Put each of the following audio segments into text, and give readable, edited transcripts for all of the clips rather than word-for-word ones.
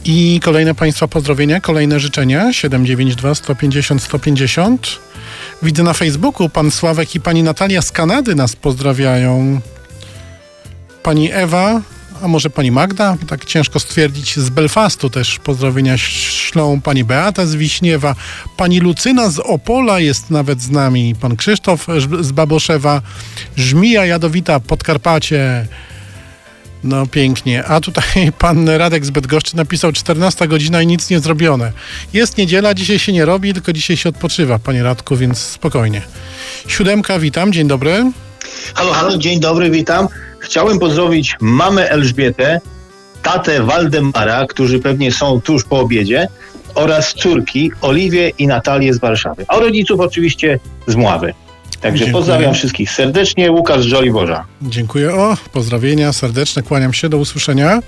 I kolejne Państwa pozdrowienia, kolejne życzenia. 792 150 150. Widzę na Facebooku, pan Sławek i pani Natalia z Kanady nas pozdrawiają. Pani Ewa, a może pani Magda, tak ciężko stwierdzić, z Belfastu też pozdrowienia ślą. Pani Beata z Wiśniewa, pani Lucyna z Opola jest nawet z nami, pan Krzysztof z Baboszewa, Żmija Jadowita, Podkarpacie. No pięknie. A tutaj pan Radek z Bydgoszczy napisał 14 godzina i nic nie zrobione. Jest niedziela, dzisiaj się nie robi, tylko dzisiaj się odpoczywa, panie Radku, więc spokojnie. 7, witam, dzień dobry. Halo, dzień dobry, witam. Chciałem pozdrowić mamę Elżbietę, tatę Waldemara, którzy pewnie są tuż po obiedzie, oraz córki Oliwię i Natalię z Warszawy. A rodziców oczywiście z Mławy. Także dziękuję. Pozdrawiam wszystkich serdecznie. Łukasz z Żoliborza. Dziękuję. Pozdrowienia serdeczne, kłaniam się, do usłyszenia.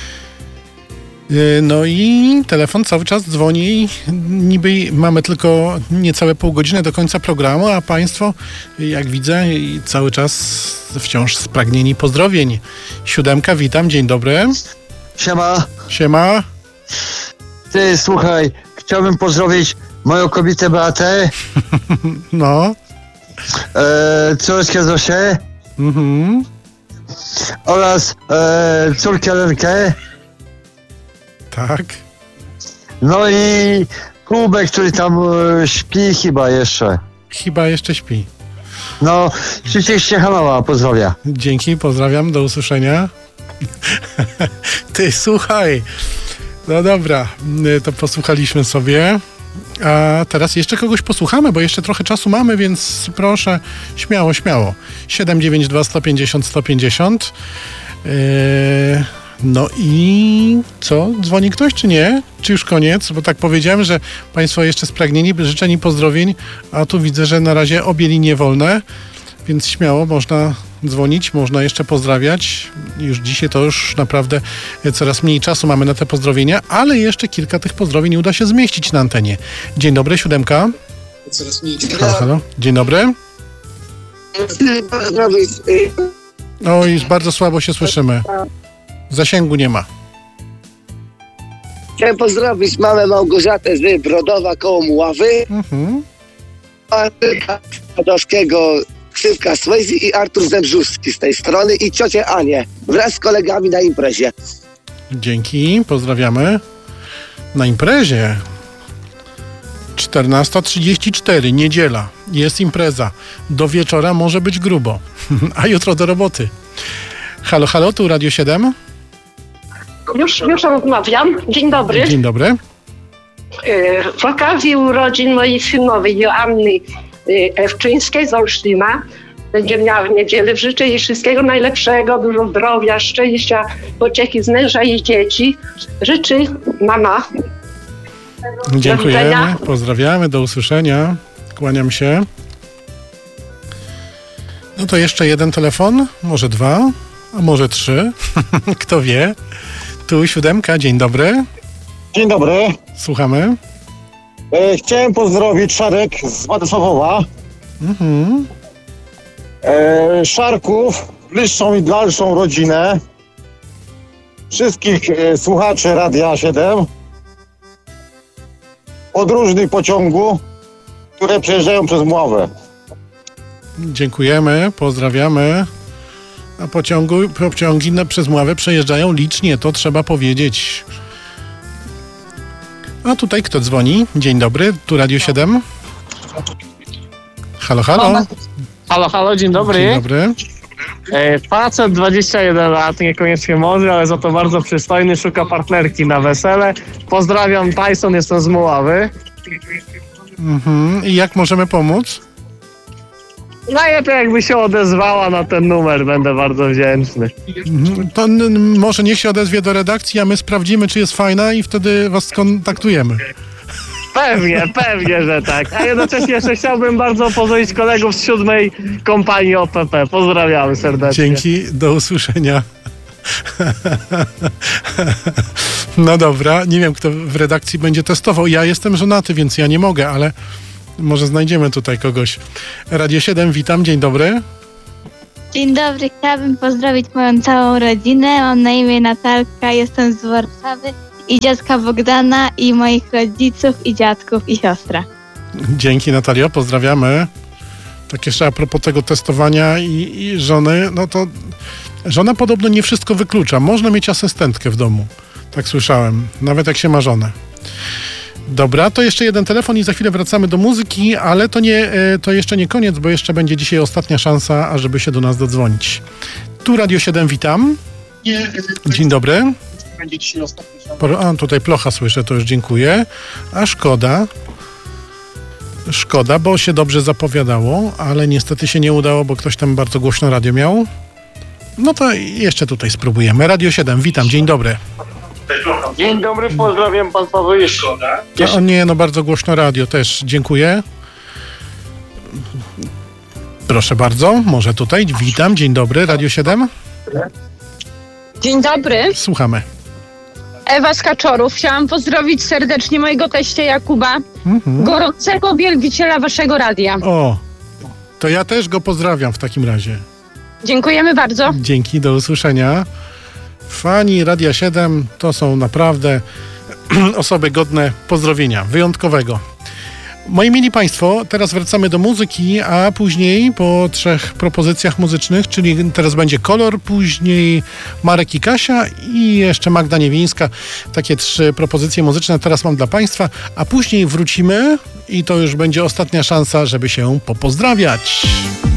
No i telefon cały czas dzwoni. Niby mamy tylko niecałe pół godziny do końca programu, a Państwo, jak widzę, cały czas wciąż spragnieni pozdrowień. 7, witam, dzień dobry. Siema. Ty, słuchaj, chciałbym pozdrowić moją kobietę Beatę. No. Córkę Zosię. Oraz córkę Lenkę. Tak. No i Kubek, który tam śpi chyba jeszcze. Chyba jeszcze śpi. No, się Hanała, pozdrawia. Dzięki, pozdrawiam, do usłyszenia. Ty, słuchaj. No dobra, to posłuchaliśmy sobie. A teraz jeszcze kogoś posłuchamy, bo jeszcze trochę czasu mamy, więc proszę, śmiało. 792 150 150. No i co? Dzwoni ktoś, czy nie? Czy już koniec? Bo tak powiedziałem, że Państwo jeszcze spragnieni, życzeni pozdrowień, a tu widzę, że na razie obie linie wolne, więc śmiało można dzwonić, można jeszcze pozdrawiać. Już dzisiaj to już naprawdę coraz mniej czasu mamy na te pozdrowienia, ale jeszcze kilka tych pozdrowień uda się zmieścić na antenie. Dzień dobry, 7. Coraz mniej. Halo. Dzień dobry. Oj, bardzo słabo się słyszymy. Zasięgu nie ma. Chciałem pozdrowić mamę Małgorzatę z Brodowa koło Mławy, Radowskiego, ksywka Swayze i Artur Zembrzuski z tej strony i ciocię Anię wraz z kolegami na imprezie. Dzięki, pozdrawiamy. Na imprezie 14:34, niedziela, jest impreza. Do wieczora może być grubo, a jutro do roboty. Halo, tu Radio 7. Już rozmawiam. Dzień dobry. Dzień dobry. Z okazji urodzin mojej synowej Joanny Ewczyńskiej z Olsztyna będzie miała w niedzielę. Życzę jej wszystkiego najlepszego, dużo zdrowia, szczęścia, pociechy z męża i dzieci. Życzy mama. Dziękujemy, pozdrawiamy, do usłyszenia. Kłaniam się. No to jeszcze jeden telefon, może 2, a może 3. Kto wie. Tu 7, dzień dobry. Dzień dobry. Słuchamy. Chciałem pozdrowić Szarek z Władysławowa. Szarków, bliższą i dalszą rodzinę. Wszystkich słuchaczy Radia 7. Podróżnych pociągu, które przejeżdżają przez Mławę. Dziękujemy, pozdrawiamy. A pociągi przez Mławę przejeżdżają licznie, to trzeba powiedzieć. A tutaj kto dzwoni? Dzień dobry, tu Radio 7. Halo. Halo, dzień dobry. Dzień dobry. Facet 21 lat, niekoniecznie mądry, ale za to bardzo przystojny, szuka partnerki na wesele. Pozdrawiam, Tyson, jestem z Mławy. I jak możemy pomóc? Najlepiej jakby się odezwała na ten numer, będę bardzo wdzięczny. To może niech się odezwie do redakcji, a my sprawdzimy, czy jest fajna i wtedy was skontaktujemy. Pewnie, że tak. A jednocześnie jeszcze chciałbym bardzo pozdrowić kolegów z 7. kompanii OPP. Pozdrawiamy serdecznie. Dzięki, do usłyszenia. No dobra, nie wiem, kto w redakcji będzie testował. Ja jestem żonaty, więc ja nie mogę, ale może znajdziemy tutaj kogoś. Radio 7, witam, dzień dobry. Dzień dobry, chciałabym pozdrowić moją całą rodzinę. Mam na imię Natalka, jestem z Warszawy i dziadka Bogdana, i moich rodziców, i dziadków, i siostrę. Dzięki, Natalio, pozdrawiamy. Tak jeszcze a propos tego testowania i żony, no to żona podobno nie wszystko wyklucza. Można mieć asystentkę w domu. Tak słyszałem. Nawet jak się ma żonę. Dobra, to jeszcze jeden telefon i za chwilę wracamy do muzyki, ale to jeszcze nie koniec, bo jeszcze będzie dzisiaj ostatnia szansa, ażeby się do nas dodzwonić. Tu Radio 7, witam. Dzień dobry. Będzie dzisiaj ostatni szans. A, tutaj plocha słyszę, to już dziękuję. A szkoda. Szkoda, bo się dobrze zapowiadało, ale niestety się nie udało, bo ktoś tam bardzo głośno radio miał. No to jeszcze tutaj spróbujemy. Radio 7, witam, dzień dobry. Dzień dobry, pozdrawiam pan Paweł Szkoda. O nie, no bardzo głośno radio też, dziękuję. Proszę bardzo, może tutaj, witam, dzień dobry, Radio 7. Dzień dobry, Słuchamy. Ewa z Kaczorów. Chciałam pozdrowić serdecznie mojego teścia Jakuba, gorącego wielbiciela waszego radia. O, to ja też go pozdrawiam w takim razie. Dziękujemy bardzo. Dzięki, do usłyszenia. Fani Radia 7 to są naprawdę osoby godne pozdrowienia, wyjątkowego. Moi mili Państwo, teraz wracamy do muzyki, a później po 3 propozycjach muzycznych, czyli teraz będzie Kolor, później Marek i Kasia i jeszcze Magda Niewińska. Takie 3 propozycje muzyczne teraz mam dla Państwa, a później wrócimy i to już będzie ostatnia szansa, żeby się popozdrawiać.